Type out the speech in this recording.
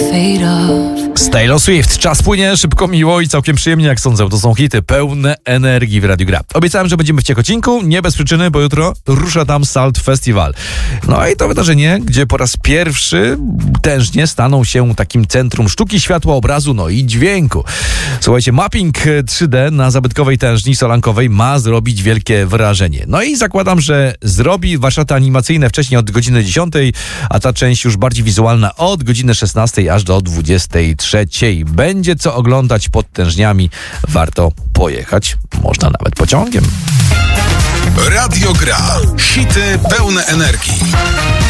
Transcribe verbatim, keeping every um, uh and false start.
fade off. Z Taylor Swift. Czas płynie szybko, miło i całkiem przyjemnie, jak sądzę. To są hity pełne energii w Radiu Gra. Obiecałem, że będziemy w Ciechocinku, nie bez przyczyny, bo jutro rusza tam Salt Festival. No i to wydarzenie, gdzie po raz pierwszy tężnie staną się takim centrum sztuki, światła, obrazu, no i dźwięku. Słuchajcie, mapping trzy D na zabytkowej tężni solankowej ma zrobić wielkie wrażenie. No i zakładam, że zrobi warsztaty animacyjne wcześniej od godziny dziesiątej, a ta część już bardziej wizualna od godziny szesnastej aż do dwudziestej trzeciej. Będzie co oglądać pod tężniami. Warto pojechać. Można nawet pociągiem. Radio Gra. Hity pełne energii.